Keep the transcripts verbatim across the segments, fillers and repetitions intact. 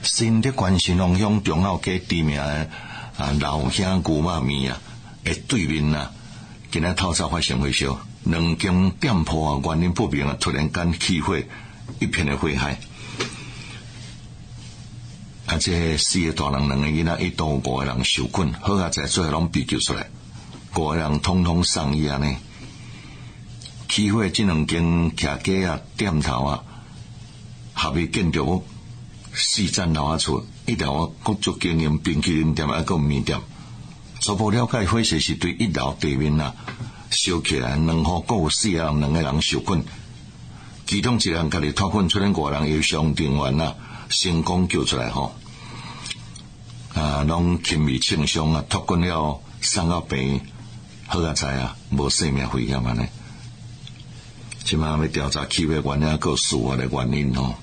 新竹县新隆乡中澳街知名的啊老乡牛肉面啊，诶对面啊，今仔透早发生火烧，两间店铺啊原因不明啊，突然间起火，一片的火海。啊，这四个大人，两个囡仔，一到五个人受困，好啊在最后拢被救出来，五个人通通送医安尼。起火这两间徛街啊店头啊，合备建筑物四层楼啊厝，一条各族经营冰淇淋店啊个面店。初步了解，火势是对一楼地面啊烧起来，两户各有四个人，两个人受困，其中一个人家己脱困出来，五个人由上电员啊成功救出来吼。啊，拢轻微轻伤啊，脱困了送到病院，好啊在啊无生命危险安尼。即马要调查起火原因，个事发的原因吼。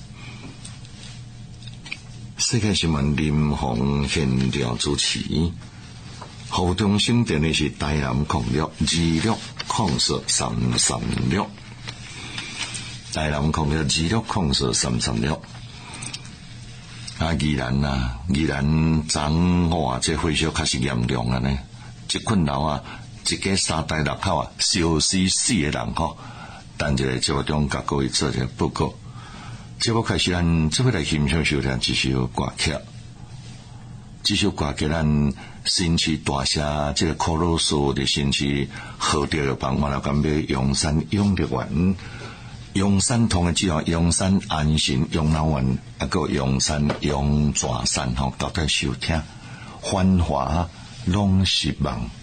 世界新闻林鸿现场主持，服务中心电的是台南控六二六控四三三六，台南控六二六控四三三六。啊，宜兰啊，宜兰彰化这火烧确实严重啊呢，一困楼啊，一家三代六口啊，烧死四个人吼。等一个节目中，甲各位做一个报告。节目开始，咱这回来欣赏收听这首歌曲。这首歌曲，咱新区大社这个科罗斯的新区号召有帮我来干杯，阳山永乐园、阳山同的之后，阳山安心养老院，啊个阳山阳爪山吼，到底收听繁华拢是梦。